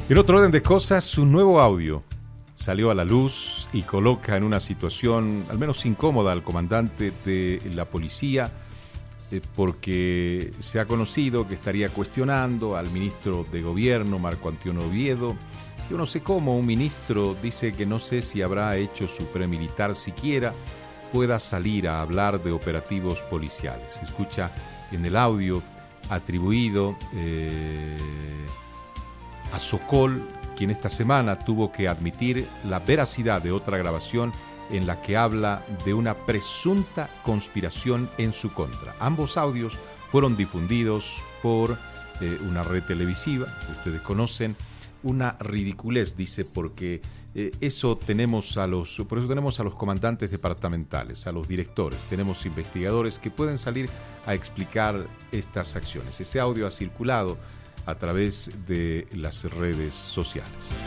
En otro orden de cosas, un nuevo audio salió a la luz y coloca en una situación al menos incómoda al comandante de la policía, porque se ha conocido que estaría cuestionando al ministro de Gobierno, Marco Antonio Oviedo. Yo no sé cómo un ministro dice que no sé si habrá hecho su premilitar siquiera, pueda salir a hablar de operativos policiales. Se escucha en el audio atribuido a Sokol, quien esta semana tuvo que admitir la veracidad de otra grabación en la que habla de una presunta conspiración en su contra. Ambos audios fueron difundidos por una red televisiva que ustedes conocen. Una ridiculez, dice, porque por eso tenemos a los comandantes departamentales, a los directores, tenemos investigadores que pueden salir a explicar estas acciones. Ese audio ha circulado a través de las redes sociales.